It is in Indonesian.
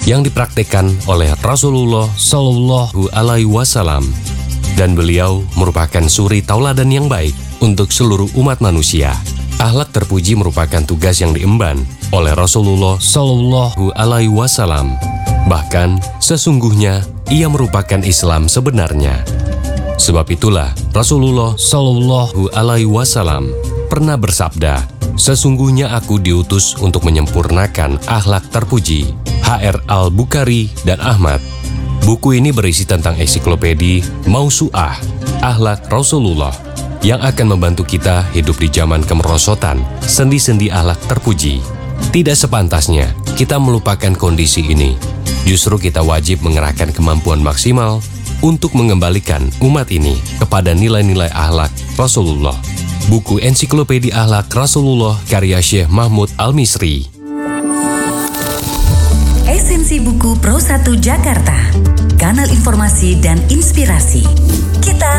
yang dipraktikkan oleh Rasulullah Shallallahu Alaihi Wasallam, dan beliau merupakan suri tauladan yang baik untuk seluruh umat manusia. Akhlak terpuji merupakan tugas yang diemban oleh Rasulullah Shallallahu Alaihi Wasallam. Bahkan sesungguhnya ia merupakan Islam sebenarnya. Sebab itulah Rasulullah Shallallahu Alaihi Wasallam pernah bersabda, "Sesungguhnya aku diutus untuk menyempurnakan akhlak terpuji." HR Al-Bukhari dan Ahmad. Buku ini berisi tentang ensiklopedi Mausu'ah Akhlak Rasulullah yang akan membantu kita hidup di zaman kemerosotan sendi-sendi akhlak terpuji. Tidak sepantasnya kita melupakan kondisi ini. Justru kita wajib mengerahkan kemampuan maksimal untuk mengembalikan umat ini kepada nilai-nilai akhlak Rasulullah. Buku Ensiklopedi Akhlak Rasulullah karya Syekh Mahmud Al-Misri. Esensi Buku Pro 1 Jakarta, kanal informasi dan inspirasi. Kita